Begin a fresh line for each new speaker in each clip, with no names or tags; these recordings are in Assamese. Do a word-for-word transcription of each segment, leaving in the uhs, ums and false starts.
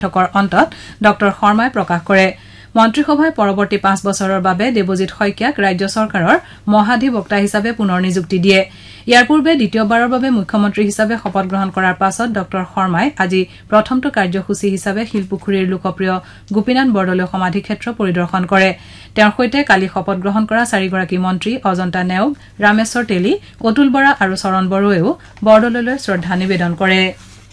বৈঠকৰ অন্তত ডক্টৰ শৰ্মাই প্ৰকাশ কৰে মন্ত্ৰীসভাই পৰৱৰ্তী পাঁচ বছৰৰ বাবে দেৱজিৎ শইকীয়াক ৰাজ্য চৰকাৰৰ মহাধিবক্তা হিচাপে পুনৰ নিযুক্তি দিয়ে ইয়াৰ পূৰ্বে দ্বিতীয়বাৰৰ বাবে মুখ্যমন্ত্ৰী হিচাপে শপত গ্ৰহণ কৰাৰ পাছত ডক্টৰ শৰ্মাই আজি প্ৰথমটো কাৰ্যসূচী হিচাপে শিলপুখুৰীৰ লোকপ্ৰিয় গোপীনাথ বৰদলৈ সমাধিক্ষেত্ৰ পৰিদৰ্শন কৰে তেওঁৰ সৈতে কালি শপত গ্ৰহণ কৰা চাৰিগৰাকী মন্ত্ৰী অজন্তা নেওগ ৰামেশ্বৰ তেলী অতুল বৰা আৰু চৰণ বড়োৱেও বৰদলৈলৈ শ্ৰদ্ধা নিবেদন কৰে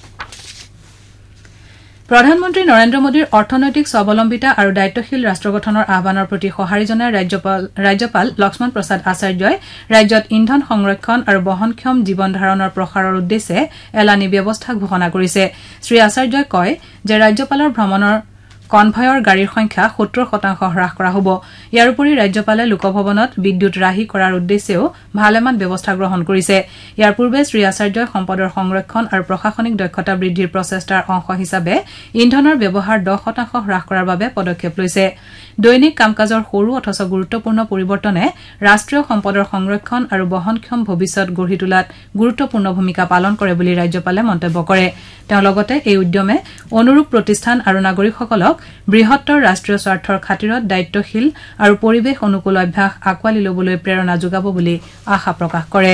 প্ৰধানমন্ত্ৰী নৰেন্দ্ৰ মোদীৰ অৰ্থনৈতিক স্বাৱলম্বিতা আৰু দায়িত্বশীল ৰাষ্ট্ৰ গঠনৰ আহ্বানৰ প্ৰতি সঁহাৰি জনাই ৰাজ্যপাল লক্ষ্মণ প্ৰসাদ আচাৰ্যই ৰাজ্যত ইন্ধন সংৰক্ষণ আৰু বহনক্ষম জীৱন ধাৰণৰ প্ৰসাৰৰ উদ্দেশ্যে এলানি ব্যৱস্থা ঘোষণা কৰিছে শ্ৰী আচাৰ্যই কয় যে ৰাজ্যপালৰ ভ্ৰমণৰ কনভয়ৰ গাড়ীৰ সংখ্যা সত্তৰ শতাংশ হ্ৰাস কৰা হ'ব ইয়াৰ উপৰি ৰাজ্যপালে লোকভৱনত বিদ্যুৎ ৰাহি কৰাৰ উদ্দেশ্যেও ভালেমান ব্যৱস্থা গ্ৰহণ কৰিছে ইয়াৰ পূৰ্বে শ্ৰী আচাৰ্যই সম্পদৰ সংৰক্ষণ আৰু প্ৰশাসনিক দক্ষতা বৃদ্ধিৰ প্ৰচেষ্টাৰ অংশ হিচাপে ইন্ধনৰ ব্যৱহাৰ দহ শতাংশ হ্ৰাস কৰাৰ বাবে পদক্ষেপ লৈছে দৈনিক কাম কাজৰ সৰু অথচ গুৰুত্বপূৰ্ণ পৰিৱৰ্তনে ৰাষ্ট্ৰীয় সম্পদৰ সংৰক্ষণ আৰু বহনক্ষম ভৱিষ্যত গঢ়ি তোলাত গুৰুত্বপূৰ্ণ ভূমিকা পালন কৰে বুলি ৰাজ্যপালে মন্তব্য কৰে তেওঁ লগতে এই উদ্যমে অনুৰূপ প্ৰতিষ্ঠান আৰু নাগৰিকসকলক বৃহত্তৰ ৰাষ্ট্ৰীয় স্বাৰ্থৰ খাতিৰত দায়িত্বশীল আৰু পৰিৱেশ অনুকূল অভ্যাস আকোৱালি ল'বলৈ প্ৰেৰণা যোগাব বুলি আশা প্ৰকাশ কৰে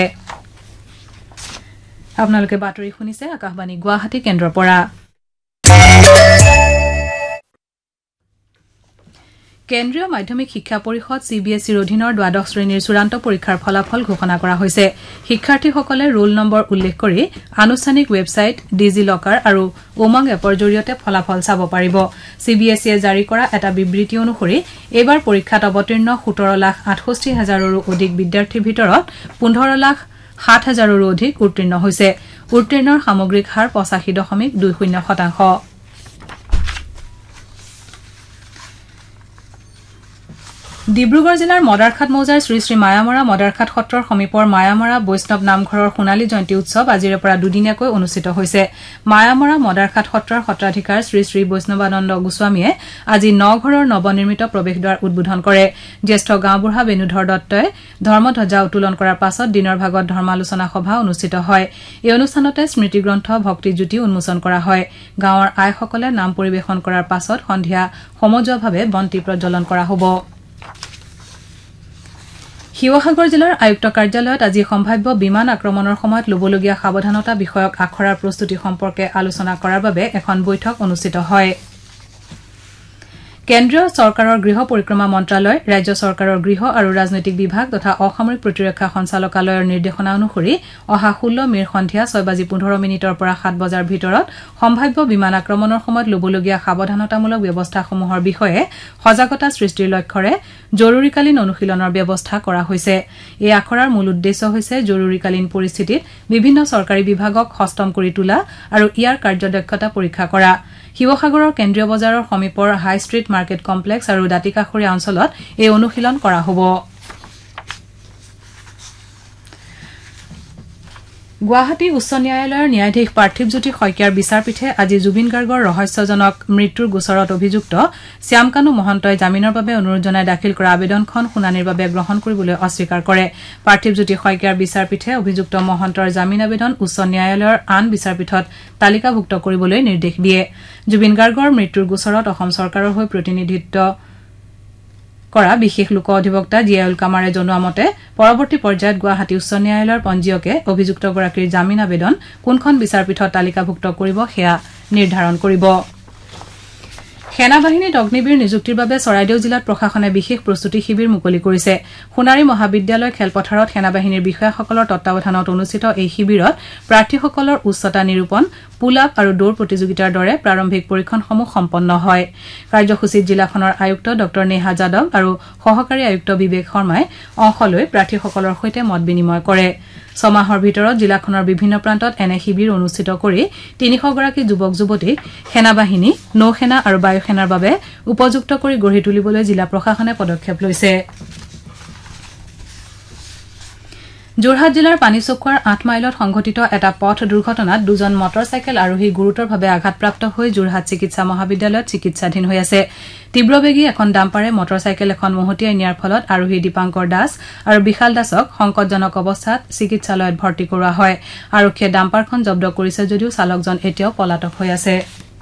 আপোনালোকে বাতৰি শুনিছে আকাশবাণী গুৱাহাটী কেন্দ্ৰৰ পৰা কেন্দ্ৰীয় মাধ্যমিক শিক্ষা পৰিষদ চিবিএছইৰ অধীনৰ দ্বাদশ শ্ৰেণীৰ চূড়ান্ত পৰীক্ষাৰ ফলাফল ঘোষণা কৰা হৈছে শিক্ষাৰ্থীসকলে ৰোল নম্বৰ উল্লেখ কৰি আনুষ্ঠানিক ৱেবছাইট ডিজি লকাৰ আৰু উমংগ এপৰ জৰিয়তে ফলাফল চাব পাৰিব চিবিএছইয়ে জাৰি কৰা এটা বিবৃতি অনুসৰি এইবাৰ পৰীক্ষাত অৱতীৰ্ণ সোতৰ লাখ আঠষষ্ঠি হাজাৰৰো অধিক বিদ্যাৰ্থীৰ ভিতৰত পোন্ধৰ লাখ সাত হাজাৰৰো অধিক উত্তীৰ্ণ হৈছে উত্তীৰ্ণৰ সামগ্ৰিক হাৰ পঁচাশী দশমিক দুই শূন্য শতাংশ ডিব্ৰুগড় জিলাৰ মদাৰখাট মৌজাৰ শ্ৰী শ্ৰী মায়ামৰা মদাৰখাট সত্ৰৰ সমীপৰ মায়ামৰা বৈষ্ণৱ নামঘৰৰ সোণালী জয়ন্তী উৎসৱ আজিৰে পৰা দুদিনীয়াকৈ অনুষ্ঠিত হৈছে মায়ামৰা মদাৰখাট সত্ৰৰ সত্ৰাধিকাৰ শ্ৰী শ্ৰী বৈষ্ণৱানন্দ গোস্বামীয়ে আজি নঘৰৰ নৱনিৰ্মিত প্ৰৱেশদ্বাৰ উদ্বোধন কৰে জ্যেষ্ঠ গাঁওবুঢ়া বেণুধৰ দত্তই ধৰ্মধ্বজা উত্তোলন কৰাৰ পাছত দিনৰ ভাগত ধৰ্মালোচনা সভা অনুষ্ঠিত হয় এই অনুষ্ঠানতে স্মৃতিগ্ৰন্থ ভক্তিজ্যোতি উন্মোচন কৰা হয় গাঁৱৰ আইসকলে নাম পৰিৱেশন কৰাৰ পাছত সন্ধিয়া সমজুৱাভাৱে বন্তি প্ৰজ্বলন কৰা হ'ব শিৱসাগৰ জিলাৰ আয়ুক্ত কাৰ্যালয়ত আজি সম্ভাৱ্য বিমান আক্ৰমণৰ সময়ত লবলগীয়া সাৱধানতা বিষয়ক আখৰাৰ প্ৰস্তুতি সম্পৰ্কে আলোচনা কৰাৰ বাবে এখন বৈঠক অনুষ্ঠিত হয় কেন্দ্ৰীয় চৰকাৰৰ গৃহ পৰিক্ৰমা মন্ত্ৰালয় ৰাজ্য চৰকাৰৰ গৃহ আৰু ৰাজনৈতিক বিভাগ তথা অসামৰিক প্ৰতিৰক্ষা সঞ্চালকালয়ৰ নিৰ্দেশনা অনুসৰি অহা ষোল্ল মেৰ সন্ধিয়া ছয় বাজি পোন্ধৰ মিনিটৰ পৰা সাত বজাৰ ভিতৰত সম্ভাৱ্য বিমান আক্ৰমণৰ সময়ত লবলগীয়া সাৱধানতামূলক ব্যৱস্থাসমূহৰ বিষয়ে সজাগতা সৃষ্টিৰ লক্ষ্যৰে জৰুৰীকালীন অনুশীলনৰ ব্যৱস্থা কৰা হৈছে এই আখৰাৰ মূল উদ্দেশ্য হৈছে জৰুৰীকালীন পৰিস্থিতিত বিভিন্ন চৰকাৰী বিভাগক সষ্টম কৰি তোলা আৰু ইয়াৰ কাৰ্যদক্ষতা পৰীক্ষা কৰা শিৱসাগৰৰ কেন্দ্ৰীয় বজাৰৰ সমীপৰ হাই ষ্ট্ৰীট মাৰ্কেট কমপ্লেক্স আৰু দাঁতিকাষৰীয়া অঞ্চলত এই অনুশীলন কৰা হ'ব গুৱাহাটী উচ্চ ন্যায়ালয়ৰ ন্যায়াধীশ পাৰ্থিৱজ্যোতি শইকীয়াৰ বিচাৰপীঠে আজি জুবিন গাৰ্গৰ ৰহস্যজনক মৃত্যুৰ গোচৰত অভিযুক্ত শ্যামকানু মহন্তই জামিনৰ বাবে অনুৰোধ জনাই দাখিল কৰা আবেদনখন শুনানিৰ বাবে গ্ৰহণ কৰিবলৈ অস্বীকাৰ কৰে পাৰ্থিৱজ্যোতি শইকীয়াৰ বিচাৰপীঠে অভিযুক্ত মহন্তৰ জামিন আবেদন উচ্চ ন্যায়ালয়ৰ আন বিচাৰপীঠত তালিকাভুক্ত কৰিবলৈ নিৰ্দেশ দিয়ে জুবিন গাৰ্গৰ মৃত্যুৰ গোচৰত অসম চৰকাৰৰ হৈ প্ৰতিনিধিত্ব কৰা বিশেষ লোক অধিবক্তা জিয়াউল কামাৰে জনোৱা মতে পৰৱৰ্তী পৰ্যায়ত গুৱাহাটী উচ্চ ন্যায়ালয়ৰ পঞ্জীয়কে অভিযুক্তগৰাকীৰ জামিন আবেদন কোনখন বিচাৰপীঠত তালিকাভুক্ত কৰিব সেয়া নিৰ্ধাৰণ কৰিব সেনাবাহিনীত অগ্নিবীৰ নিযুক্তিৰ বাবে চৰাইদেউ জিলাত প্ৰশাসনে বিশেষ প্ৰস্তুতি শিবিৰ মুকলি কৰিছে সোণাৰী মহাবিদ্যালয় খেলপথাৰত সেনাবাহিনীৰ বিষয়াসকলৰ তত্বাৱধানত অনুষ্ঠিত এই শিবিৰত প্ৰাৰ্থীসকলৰ উচ্চতা নিৰূপণ পুল আপ আৰু দৌৰ প্ৰতিযোগিতাৰ দৰে প্ৰাৰম্ভিক পৰীক্ষণসমূহ সম্পন্ন হয় কাৰ্যসূচীত জিলাখনৰ আয়ুক্ত ডক্টৰ নেহা যাদৱ আৰু সহকাৰী আয়ুক্ত বিবেক শৰ্মাই অংশ লৈ প্ৰাৰ্থীসকলৰ সৈতে মত বিনিময় কৰে ছমাহৰ ভিতৰত জিলাখনৰ বিভিন্ন প্ৰান্তত এনে শিবিৰ অনুষ্ঠিত কৰি তিনিশ গৰাকী যুৱক যুৱতীক সেনাবাহিনী নৌসেনা আৰু বায়ুসেনাৰ বাবে উপযুক্ত কৰি গঢ়ি তুলিবলৈ জিলা প্ৰশাসনে পদক্ষেপ লৈছে যোৰহাট জিলাৰ পানীচকুৱাৰ আঠ মাইলত সংঘটিত এটা পথ দুৰ্ঘটনাত দুজন মটৰ চাইকেল আৰোহী গুৰুতৰভাৱে আঘাতপ্ৰাপ্ত হৈ যোৰহাট চিকিৎসা মহাবিদ্যালয়ত চিকিৎসাধীন হৈ আছে তীব্ৰবেগী এখন ডাম্পাৰে মটৰ চাইকেল এখন মহতিয়াই নিয়াৰ ফলত আৰোহী দীপাংকৰ দাস আৰু বিশাল দাসক সংকটজনক অৱস্থাত চিকিৎসালয়ত ভৰ্তি কৰোৱা হয় আৰক্ষীয়ে ডাম্পাৰখন জব্দ কৰিছে যদিও চালকজন এতিয়াও পলাতক হৈ আছে